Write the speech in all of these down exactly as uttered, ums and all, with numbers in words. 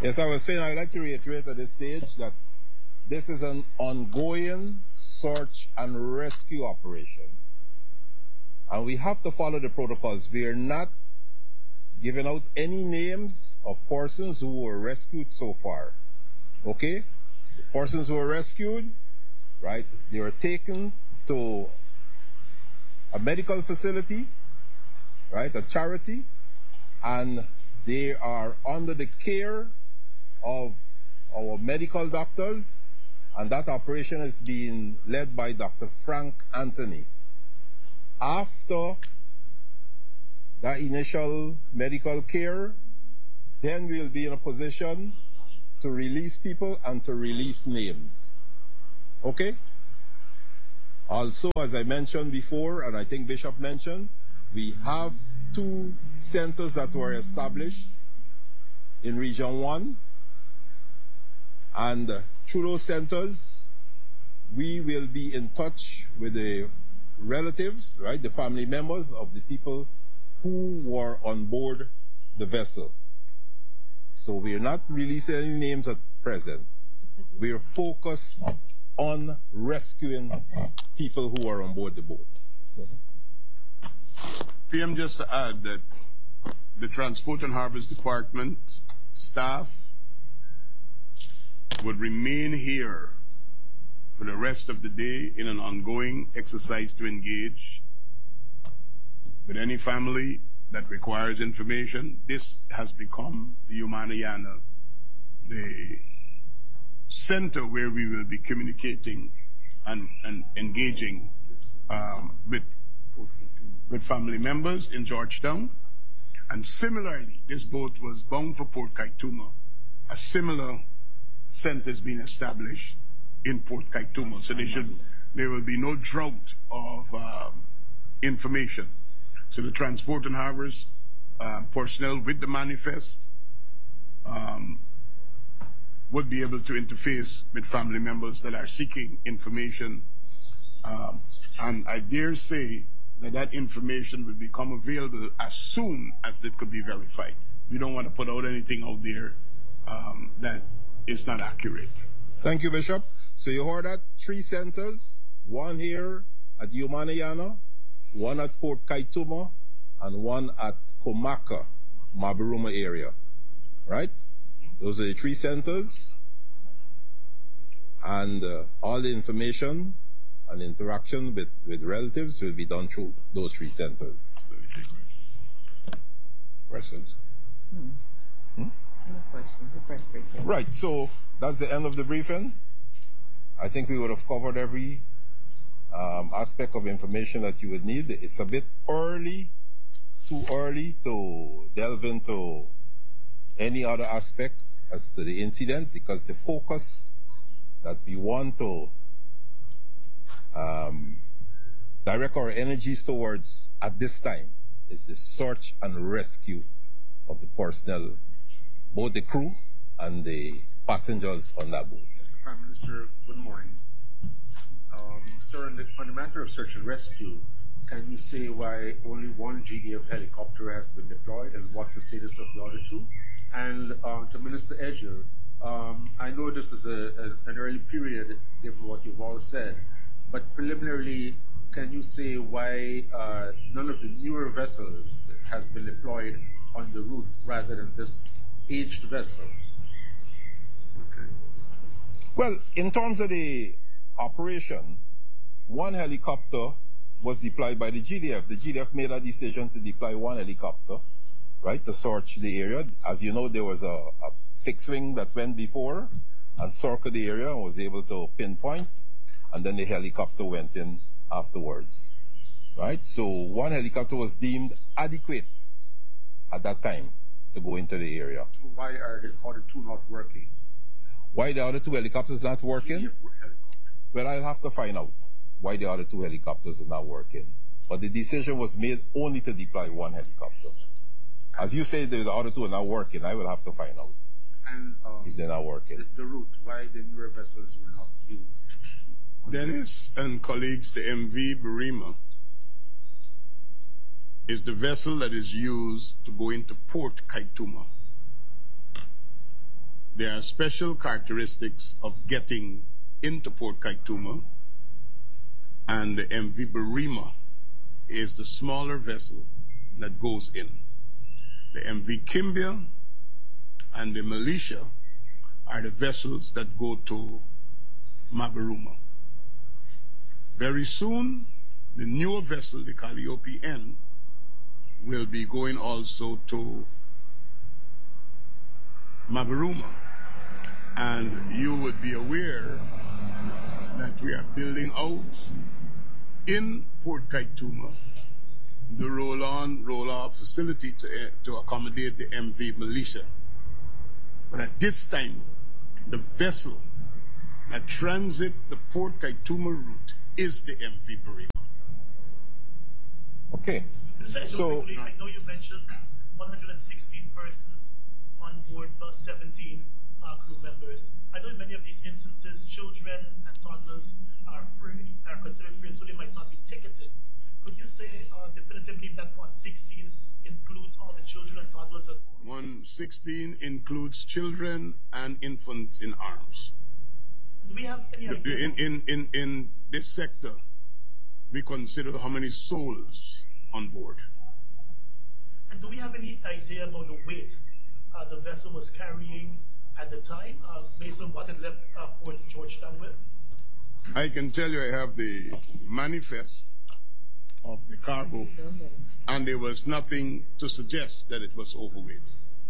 Yes, I was saying I'd like to reiterate at this stage that this is an ongoing search and rescue operation. And we have to follow the protocols. We are not giving out any names of persons who were rescued so far. Okay? The persons who were rescued, right, they were taken to a medical facility, right, a charity, and they are under the care of our medical doctors, and that operation is being led by Doctor Frank Anthony. After that initial medical care, then we'll be in a position to release people and to release names. Okay? Also, as I mentioned before, and I think Bishop mentioned, we have two centers that were established in Region one. And through those centers, we will be in touch with the relatives, right, the family members of the people who were on board the vessel. So we are not releasing any names at present. We are focused on rescuing people who are on board the boat. P M, just to add that the Transport and Harbors Department staff would remain here for the rest of the day in an ongoing exercise to engage with any family that requires information. This has become the Umanayana, the center where we will be communicating and, and engaging um, with, with family members in Georgetown. And similarly, this boat was bound for Port Kaituma. A similar center has been established in Port Kaituma. So they should, there will be no drought of um, information. So the Transport and Harbors um, personnel with the manifest um, would be able to interface with family members that are seeking information. Um, and I dare say that that information will become available as soon as it could be verified. We don't want to put out anything out there um, that is not accurate. Thank you, Bishop. So you heard that? Three centers, one here at Umanayana, one at Port Kaituma, and one at Komaka, Mabaruma area. Right? Those are the three centers. And uh, all the information and interaction with, with relatives will be done through those three centers. Questions? Hmm. Hmm? No questions. The press briefing. Right, so that's the end of the briefing. I think we would have covered every um, aspect of information that you would need. It's a bit early, too early to delve into any other aspect as to the incident, because the focus that we want to um, direct our energies towards at this time is the search and rescue of the personnel, both the crew and the passengers on that boat. Mister Prime Minister, good morning. Um, sir, on the, on the matter of search and rescue, can you say why only one G D F helicopter has been deployed and what's the status of the other two? And um, to Minister Edger, um, I know this is a, a, an early period given what you've all said, but preliminarily, can you say why uh, none of the newer vessels has been deployed on the route rather than this aged vessel? Okay. Well, in terms of the operation, one helicopter was deployed by the G D F. The G D F made a decision to deploy one helicopter, right, to search the area. As you know, there was a, a fixed wing that went before and circled the area and was able to pinpoint, and then the helicopter went in afterwards, right? So one helicopter was deemed adequate at that time to go into the area. Why are the other two not working? Why the other two helicopters not working? G D F helicopter. Well, I'll have to find out why the other two helicopters are not working. But the decision was made only to deploy one helicopter. As you say, the other two are not working. I will have to find out And um, if they're not working. the, the route, why the newer vessels were not used? Dennis and colleagues, the M V Burima is the vessel that is used to go into Port Kaituma. there are special characteristics of getting into Port Kaituma, and the M V Barima is the smaller vessel that goes in. The M V Kimbia and the Militia are the vessels that go to Mabaruma. Very soon, the newer vessel, the Calliope N, will be going also to Mabaruma. And you would be aware that we are building out in Port Kaituma the roll-on, roll-off facility to, uh, to accommodate the M V Militia. But at this time, the vessel that transit the Port Kaituma route is the M V Barima. Okay. So, I know you mentioned one hundred sixteen persons on board plus seventeen uh, crew members. I know in many of these instances, children and toddlers are free, are considered free, so they might not be ticketed. Could you say uh, definitively that one sixteen includes all the children and toddlers at board? one sixteen includes children and infants in arms. Do we have any idea? In, in, in, in this sector, we consider how many souls on board. And do we have any idea about the weight uh, the vessel was carrying at the time, uh, based on what it left uh, Port Georgetown with? I can tell you I have the manifest of the cargo, and there was nothing to suggest that it was overweight.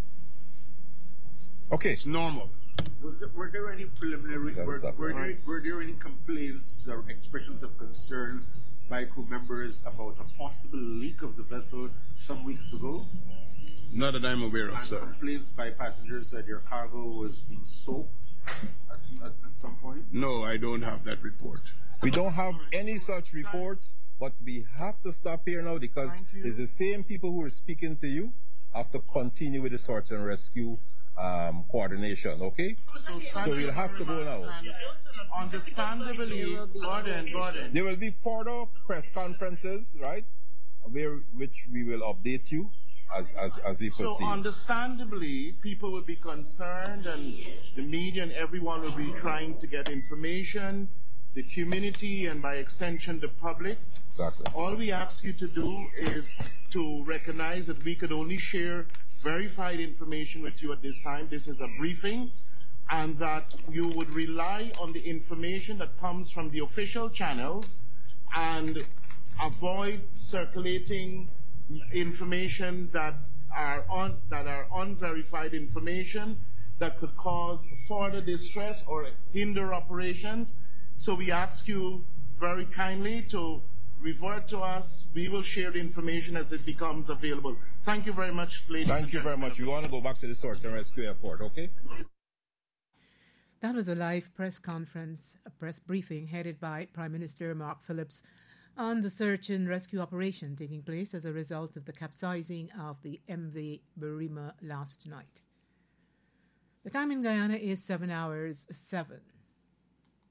okay. It's normal. Was there, were there any preliminary, That were, is up, were, right? there, were there any complaints or expressions of concern by crew members about a possible leak of the vessel some weeks ago? Not that I'm aware of, And sir. complaints by passengers that their cargo was being soaked at, at, at some point? No, I don't have that report. We don't have any such reports, but we have to stop here now because it's the same people who are speaking to you have to continue with the search and rescue um, coordination, okay? So we'll have to go now. Understandably, Gordon, Gordon. There will be further press conferences, right? Where which we will update you as as, as we proceed. So understandably, people will be concerned, and the media and everyone will be trying to get information, the community, and by extension, the public. Exactly. All we ask you to do is to recognize that we could only share verified information with you at this time. This is a briefing, and that you would rely on the information that comes from the official channels and avoid circulating information that are on that are unverified information that could cause further distress or hinder operations. So we ask you very kindly to revert to us. We will share the information as it becomes available. Thank you very much, ladies and Thank you very gentlemen. much. We want to go back to the search and rescue effort, okay? That was a live press conference, a press briefing headed by Prime Minister Mark Phillips on the search and rescue operation taking place as a result of the capsizing of the M V Barima last night. The time in Guyana is seven hours seven.